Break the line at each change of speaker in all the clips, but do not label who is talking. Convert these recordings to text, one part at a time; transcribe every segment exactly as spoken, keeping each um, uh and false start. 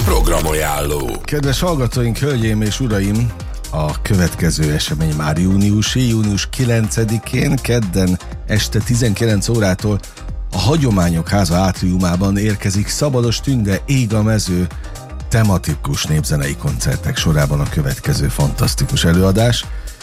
Programajánló.
Kedves hallgatóink, hölgyeim és uraim, a következő esemény már júniusi, június kilencedikén, kedden este tizenkilenc órától a Hagyományok Háza átriumában érkezik Szabados Tünde Ég a mező tematikus népzenei koncertek sorában a következő fantasztikus előadás.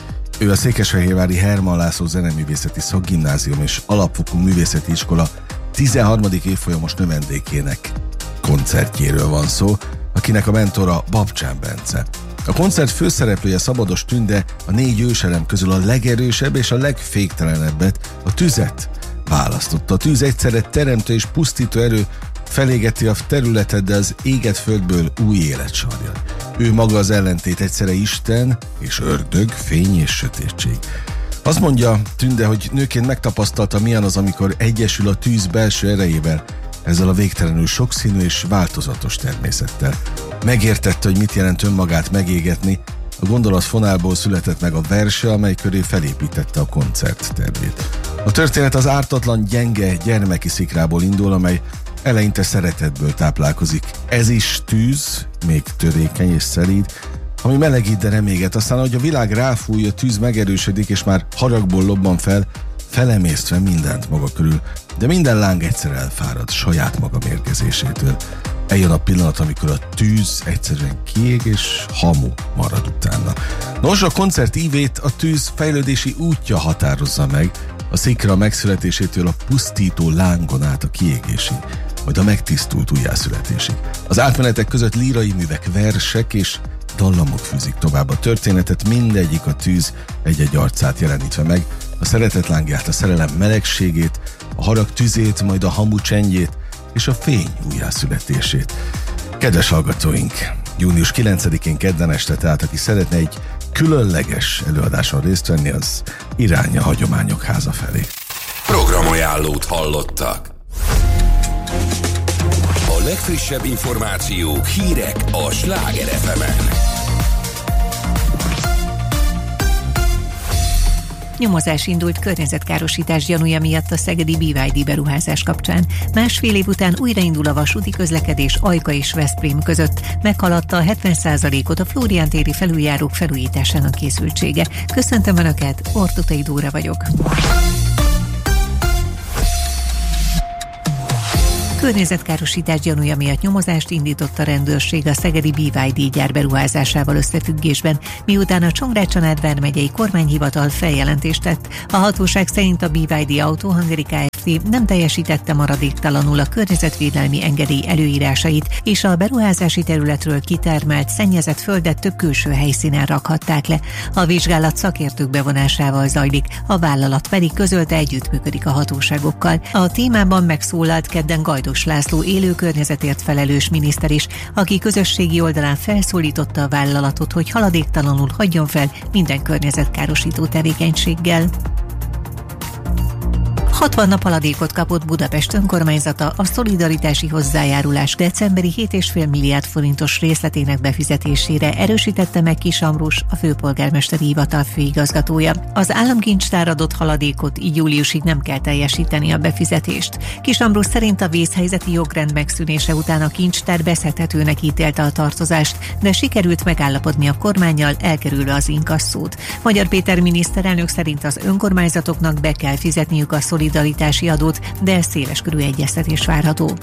Ő a székesfehérvári Hermann László Zeneművészeti Szakgimnázium és Alapfokú Művészeti Iskola tizenharmadik évfolyamos növendékének koncertjéről van szó, akinek a mentora Babcsán Bence. A koncert főszereplője Szabados Tünde a négy őselem közül a legerősebb és a legféktelenebbet, a tüzet választotta. A tűz egyszerre teremtő és pusztító erő, felégeti a területet, de az égett földből új élet sarjad. Ő maga az ellentét, egyszerre Isten és ördög, fény és sötétség. Azt mondja Tünde, hogy nőként megtapasztalta, milyen az, amikor egyesül a tűz belső erejével, ezzel a végtelenül sokszínű és változatos természettel. Megértette, hogy mit jelent önmagát megégetni, a gondolatfonálból született meg a verse, amely köré felépítette a koncert tervét. A történet az ártatlan, gyenge gyermeki szikrából indul, amely eleinte szeretetből táplálkozik. Ez is tűz, még törékeny és szelíd, ami melegít, de nem éget. Aztán, ahogy a világ ráfúj, a tűz megerősödik, és már haragból lobban fel, felemésztve mindent maga körül, de minden láng egyszer elfárad saját maga mérgezésétől. Eljön a pillanat, amikor a tűz egyszerűen kiég, és hamu marad utána. Nos, a koncert ívét a tűz fejlődési útja határozza meg, a szikra megszületésétől a pusztító lángon át a kiégésig, majd a megtisztult újjászületésig. Az átmenetek között lírai művek, versek és dallamok fűzik tovább a történetet, mindegyik a tűz egy-egy arcát jelenítve meg, a szeretet lángját, a szerelem melegségét, a harag tüzét, majd a hamu csendjét és a fény újjászületését. Kedves hallgatóink, június kilencedikén kedden este, tehát aki szeretne egy különleges előadáson részt venni, az irány a Hagyományok Háza felé.
Programajánlót hallottak. A legfrissebb információk, hírek a Sláger ef emen.
Nyomozás indult környezetkárosítás gyanúja miatt a szegedi bé vé dé beruházás kapcsán. Másfél év után újraindul a vasúti közlekedés Ajka és Veszprém között. Meghaladta a hetven százalékot a Flórián téri felüljárók felújításának készültsége. Köszöntöm Önöket, Ortutai Dóra vagyok. Környezetkárosítás gyanúja miatt nyomozást indított a rendőrség a szegedi bé vé dé gyár beruházásával összefüggésben, miután a Csongrád-Csanád vármegyei kormányhivatal feljelentést tett. A hatóság szerint a bé vé dé Auto Hungary Kft. Nem teljesítette maradéktalanul a környezetvédelmi engedély előírásait, és a beruházási területről kitermelt, szennyezett földet több külső helyszínen rakhatták le. A vizsgálat szakértők bevonásával zajlik, a vállalat pedig közölte, együttműködik a hatóságokkal. A témában megszólalt kedden Gajdos László élő környezetért felelős miniszter is, aki közösségi oldalán felszólította a vállalatot, hogy haladéktalanul hagyjon fel minden környezetkárosító tevékenységgel. hatvan nap haladékot kapott Budapest önkormányzata a szolidaritási hozzájárulás decemberi hét egész öt milliárd forintos részletének befizetésére, erősítette meg Kiss Ambrus, a főpolgármesteri hivatal főigazgatója. Az államkincstár adott haladékot, így júliusig nem kell teljesíteni a befizetést. Kiss Ambrus szerint a vészhelyzeti jogrend megszűnése után a kincstár beszedhetőnek ítélte a tartozást, de sikerült megállapodni a kormánnyal, elkerülve az inkasszót. Magyar Péter miniszterelnök szerint az önkormányzatoknak be kell fizetniük a szolidaritási adót, de széleskörű egyeztetés várható.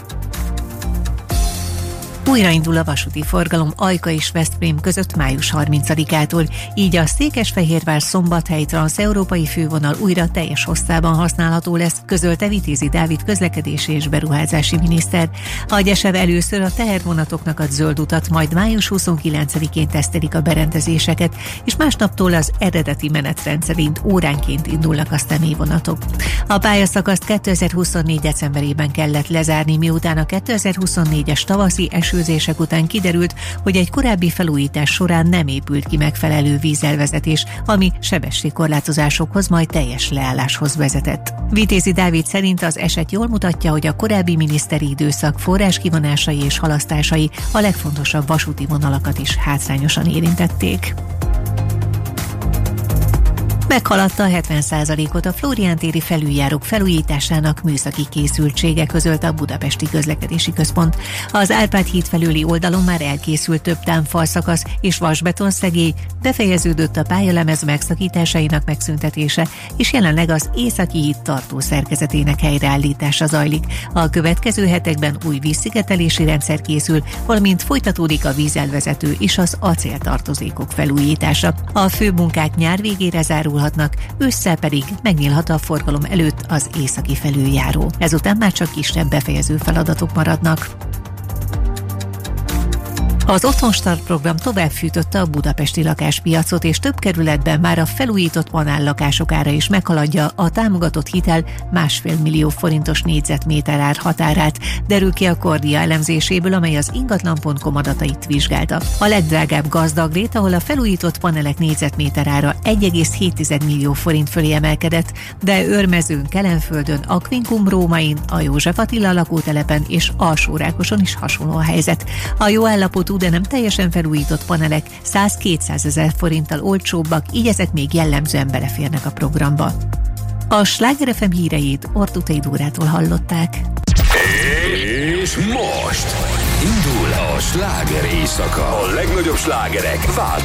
Újraindul a vasúti forgalom Ajka és Veszprém között május harmincadikától, így a Székesfehérvár-Szombathely transzeurópai fővonal újra teljes hosszában használható lesz, közölte Vitézi Dávid közlekedési és beruházási miniszter. A Gyesev először a tehervonatoknak ad zöld utat, majd május huszonkilencedikén tesztelik a berendezéseket, és másnaptól az eredeti menetrend szerint óránként indulnak a személyvonatok. A pályaszakaszt kétezer-huszonnégy decemberében kellett lezárni, miután a kétezer-huszonnégyes tavaszi esőzések után kiderült, hogy egy korábbi felújítás során nem épült ki megfelelő vízelvezetés, ami sebességkorlátozásokhoz, majd teljes leálláshoz vezetett. Vitézi Dávid szerint az eset jól mutatja, hogy a korábbi miniszteri időszak forráskivonásai és halasztásai a legfontosabb vasúti vonalakat is hátrányosan érintették. Meghaladta a hetven százalékot a Flórián téri felüljárók felújításának műszaki készültsége, közölte a Budapesti Közlekedési Központ. Az Árpád híd felüli oldalon már elkészült több támfalszakasz és vasbetonszegély, befejeződött a pályalemez megszakításainak megszüntetése, és jelenleg az Északi híd tartó szerkezetének helyreállítása zajlik. A következő hetekben új vízszigetelési rendszer készül, valamint folytatódik a vízelvezető és az acéltartozékok felújítása. A főmunkák nyár végére zárulhatnak, ősszel pedig megnyílhat a forgalom előtt az északi felüljáró. Ezután már csak kisebb befejező feladatok maradnak. Az Otthonstart program tovább fűtötte a budapesti lakáspiacot, és több kerületben már a felújított panállakások ára is meghaladja a támogatott hitel másfél millió forintos négyzetméter ár határát, derül ki a Kordia elemzéséből, amely az ingatlan pont com adatait vizsgálta. A legdrágább gazdagrét, ahol a felújított panelek négyzetméter ára egy egész hét millió forint fölé emelkedett, de Őrmezőn, Kelenföldön, Aquincum Rómain, a József Attila lakótelepen és Alsórákoson is hasonló a helyzet. A jó állapotú, de nem teljesen felújított panelek száz-kétszázezer forinttal olcsóbbak, így ezek még jellemzően beleférnek a programba. A Sláger ef em híreit Ortuthey Dórától hallották.
És most indul a sláger éjszaka. A legnagyobb slágerek